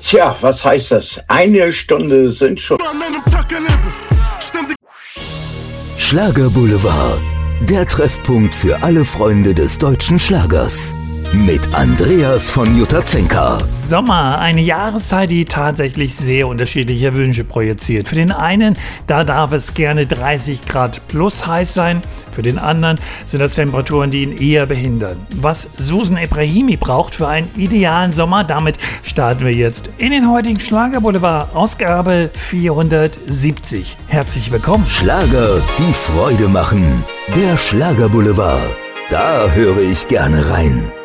Tja, was heißt das? Eine Stunde sind schon. Schlager Boulevard, der Treffpunkt für alle Freunde des deutschen Schlagers. Mit Andreas von Jutazenka. Sommer, eine Jahreszeit, die tatsächlich sehr unterschiedliche Wünsche projiziert. Für den einen, da darf es gerne 30 Grad plus heiß sein. Für den anderen sind das Temperaturen, die ihn eher behindern. Was Susan Ebrahimi braucht für einen idealen Sommer, damit starten wir jetzt in den heutigen Schlager Boulevard, Ausgabe 470. Herzlich willkommen. Schlager, die Freude machen. Der Schlager Boulevard. Da höre ich gerne rein.